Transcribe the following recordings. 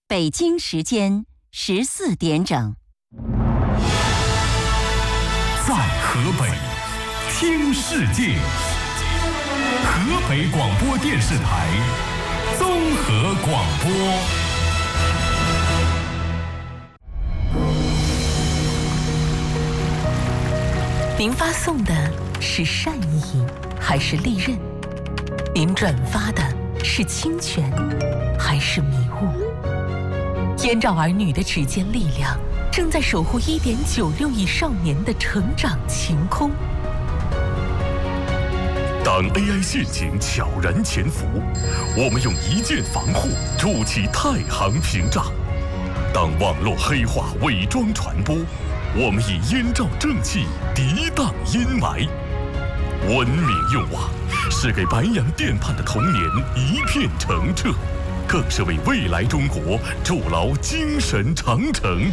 北京时间14点整。 在河北听世界，河北广播电视台综合广播。 您发送的是善意还是利刃？您转发的是侵权还是迷雾？燕赵儿女的指尖力量正在守护1.96亿少年的成长晴空。 当 AI 陷阱悄然潜伏，我们用一键防护筑起太行屏障；当网络黑化伪装传播，我们以燕赵正气涤荡阴霾。文明用网是给白洋淀畔的童年一片澄澈，更是为未来中国筑牢精神长城。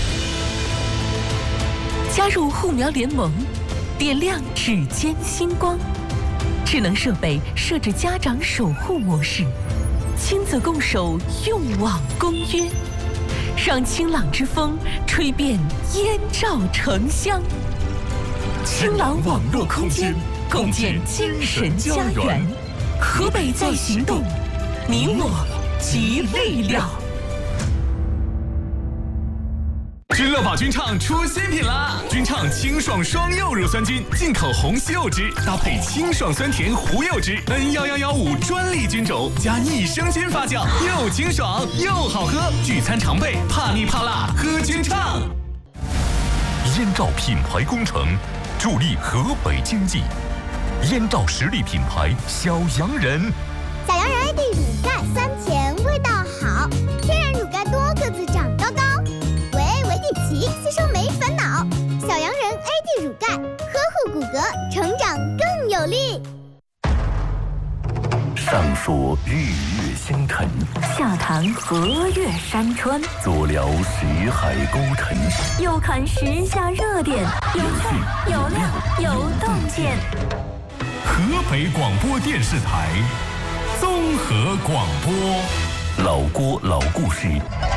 加入护苗联盟，点亮指尖星光。智能设备设置家长守护模式，亲子共守用网公约，让清朗之风吹遍燕赵城乡。清朗网络空间，共建精神家园。河北在行动，你我集力量。 君乐宝君畅出新品啦！君畅清爽双柚乳酸菌，进口红西柚汁搭配清爽酸甜胡柚汁 ，N1115专利菌种加益生菌发酵，又清爽又好喝。聚餐常备，怕腻怕辣，喝君畅。 燕赵品牌工程助力河北经济，燕赵实力品牌小洋人。 小洋人 AD 乳钙酸甜，味道好，天然乳钙多个子长高高。吸收没烦恼，小洋人 AD 乳钙呵护骨骼，成长更有力。 上说日月星辰， 下谈河岳山川， 左聊识海沟沉， 右看时下热点，有趣有料有洞见。 河北广播电视台综合广播，老郭老故事。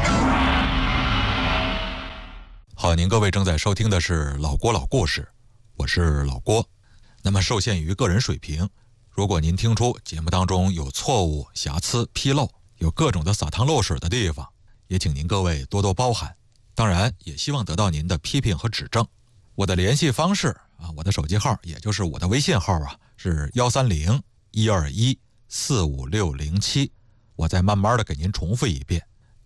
好，您各位正在收听的是老郭老故事，我是老郭。那么受限于个人水平，如果您听出节目当中有错误、瑕疵、纰漏，有各种的撒汤漏水的地方，也请您各位多多包涵。当然也希望得到您的批评和指正。我的联系方式我的手机号也就是我的微信号是130-121-45607。我再慢慢的给您重复一遍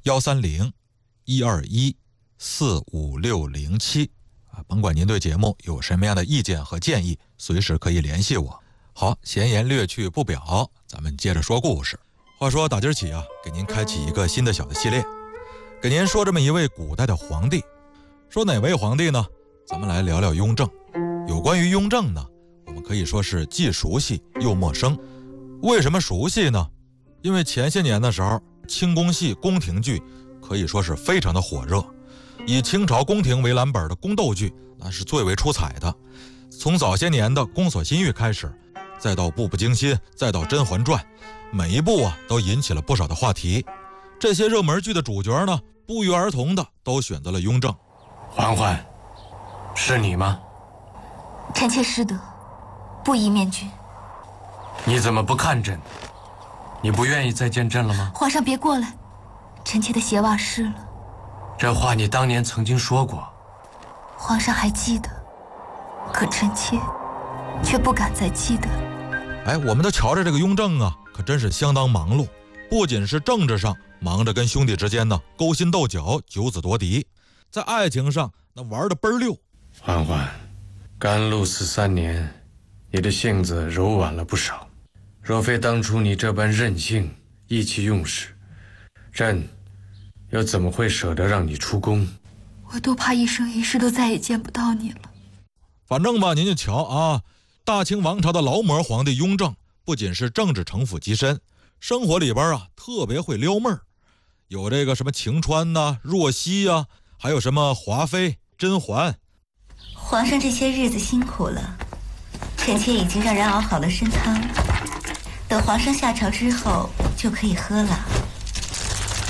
，130-121-45607。甭管您对节目有什么样的意见和建议，随时可以联系我。好，闲言略去不表，咱们接着说故事。话说打今儿起给您开启一个新的小的系列，给您说这么一位古代的皇帝。说哪位皇帝呢？咱们来聊聊雍正。有关于雍正呢，我们可以说是既熟悉又陌生。为什么熟悉呢？因为前些年的时候，清宫戏、宫廷剧可以说是非常的火热，以清朝宫廷为蓝本的宫斗剧那是最为出彩的。从早些年的《宫锁心玉》开始，再到《步步惊心》，再到《甄嬛传》，每一部都引起了不少的话题。这些热门剧的主角呢，不约而同的都选择了雍正。 嬛嬛，是你吗？ 臣妾失德，不宜面君。 你怎么不看朕？你不愿意再见朕了吗？ 皇上别过来，臣妾的鞋袜湿了。 这话你当年曾经说过。 皇上还记得，可臣妾却不敢再记得。 我们都瞧着这个雍正可真是相当忙碌，不仅是政治上忙着跟兄弟之间勾心斗角、九子夺嫡，在爱情上那玩得倍儿溜。 嬛嬛，甘露寺3年，你的性子柔婉了不少。若非当初你这般任性、意气用事，朕又怎么会舍得让你出宫？ 我都怕一生一世都再也见不到你了。 反正您就瞧大清王朝的劳模皇帝雍正，不仅是政治城府极深，生活里边特别会撩妹儿，有这个什么晴川若曦还有什么华妃、甄嬛。 皇上这些日子辛苦了，臣妾已经让人熬好了参汤，等皇上下朝之后就可以喝了。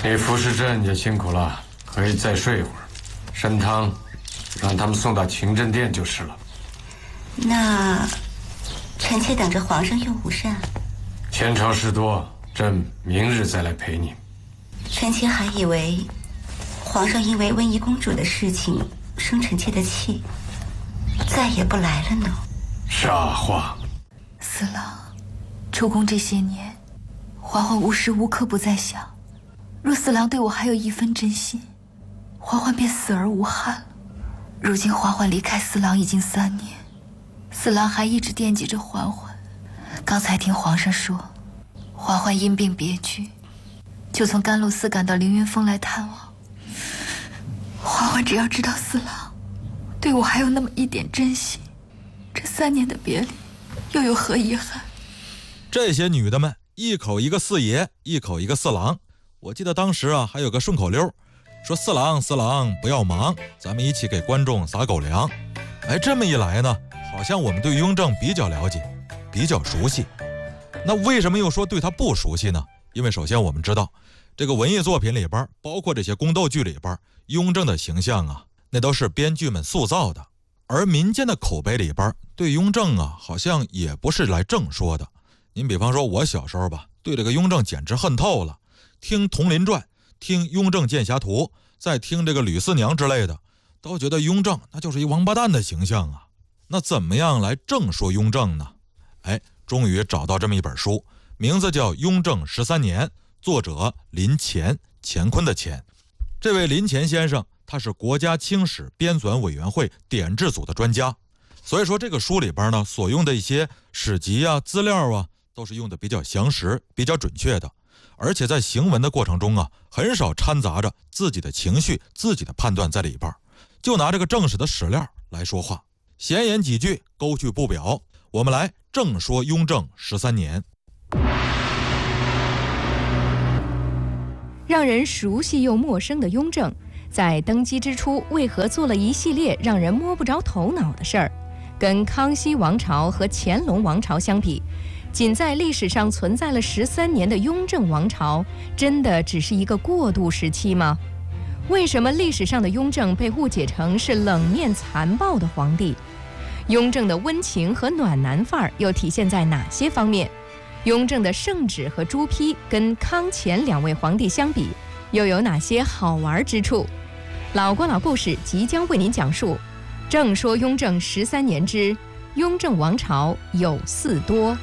你服侍朕也辛苦了，可以再睡一会儿。参汤，让他们送到勤政殿就是了。 那臣妾等着皇上用午膳。 前朝事多，朕明日再来陪你。 臣妾还以为皇上因为温宜公主的事情生臣妾的气，再也不来了呢。 傻话。 四郎，出宫这些年，嬛嬛无时无刻不在想，若四郎对我还有一分真心，嬛嬛便死而无憾了。如今嬛嬛离开四郎已经3年，四郎还一直惦记着嬛嬛。刚才听皇上说，嬛嬛因病别居，就从甘露寺赶到凌云峰来探望。嬛嬛只要知道四郎对我还有那么一点真心，这3年的别离又有何遗憾？ 这些女的们一口一个四爷，一口一个四郎。我记得当时啊还有个顺口溜，说四郎不要忙，咱们一起给观众撒狗粮。哎，这么一来呢，好像我们对雍正比较了解，比较熟悉。那为什么又说对他不熟悉呢？因为首先我们知道，这个文艺作品里边，包括这些宫斗剧里边，雍正的形象啊，那都是编剧们塑造的。而民间的口碑里边，对雍正啊，好像也不是来正说的。您比方说我小时候吧，对这个雍正简直恨透了，听《铜林传》，听《雍正剑侠图》，再听这个吕四娘之类的，都觉得雍正那就是一王八蛋的形象啊。那怎么样来正说雍正呢？哎，终于找到这么一本书，名字叫《雍正13年》，作者林乾，乾坤的乾。这位林乾先生，他是国家清史编纂委员会典制组的专家，所以说这个书里边呢，所用的一些史籍啊、资料啊，都是用的比较详实、比较准确的。而且在行文的过程中啊，很少掺杂着自己的情绪、自己的判断在里边，就拿这个正史的史料来说话，闲言几句，勾去不表。我们来正说雍正13年。 让人熟悉又陌生的雍正，在登基之初为何做了一系列让人摸不着头脑的事儿？跟康熙王朝和乾隆王朝相比，仅在历史上存在了13年的雍正王朝，真的只是一个过渡时期吗？为什么历史上的雍正被误解成是冷面残暴的皇帝？雍正的温情和暖男范儿又体现在哪些方面？雍正的圣旨和朱批跟康乾2位皇帝相比，又有哪些好玩之处？老郭老故事即将为您讲述。正说雍正13年之雍正王朝有4多。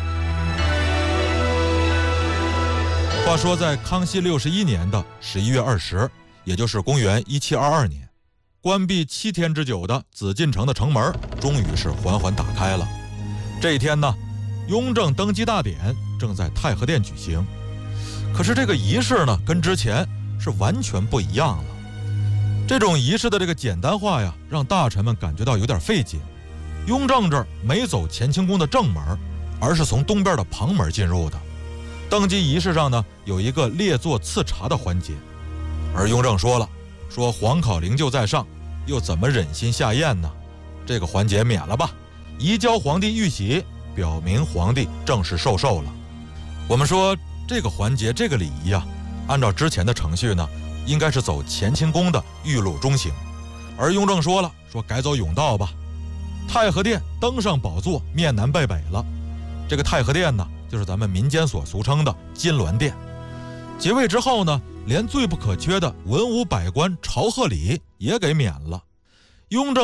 话说在康熙61年的11月20，也就是公元1722年，关闭7天之久的紫禁城的城门终于是缓缓打开了。这一天呢，雍正登基大典正在太和殿举行，可是这个仪式呢，跟之前是完全不一样了。这种仪式的这个简单化呀，让大臣们感觉到有点费解。雍正这儿没走乾清宫的正门，而是从东边的旁门进入的。登基仪式上呢，有一个列座赐茶的环节，而雍正说了，说皇考灵柩在上，又怎么忍心下咽呢？这个环节免了吧，移交皇帝玉玺，表明皇帝正式受寿了。我们说这个环节，这个礼仪啊，按照之前的程序呢，应该是走乾清宫的玉路中行，而雍正说了，说改走甬道吧。太和殿登上宝座，面南背北了。这个太和殿呢，就是咱们民间所俗称的金銮殿。即位之后呢，连最不可缺的文武百官朝贺礼也给免了。雍正